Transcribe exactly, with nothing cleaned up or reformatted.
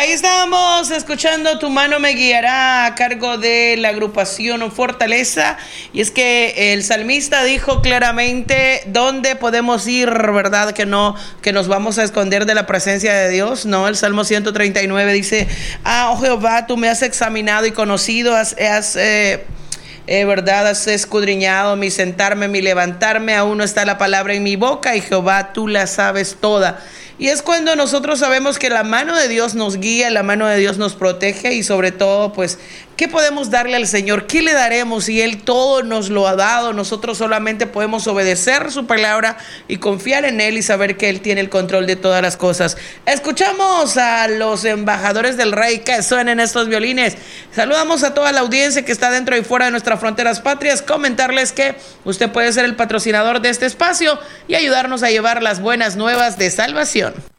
Ahí estábamos escuchando Tu mano me guiará, a cargo de la agrupación Fortaleza. Y es que el salmista dijo claramente dónde podemos ir, ¿verdad? Que no, que nos vamos a esconder de la presencia de Dios. No, el Salmo ciento treinta y nueve dice: ah, oh Jehová, tú me has examinado y conocido, has, has eh, eh, verdad, has escudriñado mi sentarme, mi levantarme, aún no está la palabra en mi boca, y Jehová, tú la sabes toda. Y es cuando nosotros sabemos que la mano de Dios nos guía, la mano de Dios nos protege, y sobre todo, pues, ¿qué podemos darle al Señor? ¿Qué le daremos si Él todo nos lo ha dado? Nosotros solamente podemos obedecer su palabra y confiar en Él y saber que Él tiene el control de todas las cosas. Escuchamos a los embajadores del Rey, que suenen estos violines. Saludamos a toda la audiencia que está dentro y fuera de nuestras fronteras patrias. Comentarles que usted puede ser el patrocinador de este espacio y ayudarnos a llevar las buenas nuevas de salvación.